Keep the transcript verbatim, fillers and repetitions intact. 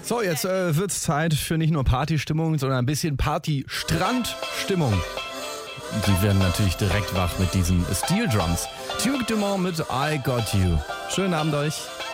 So, jetzt äh, wird's Zeit für nicht nur Partystimmung, sondern ein bisschen Party-Strand-Stimmung. Die werden natürlich direkt wach mit diesen Steel Drums. Duke Dumont mit I Got You. Schönen Abend euch.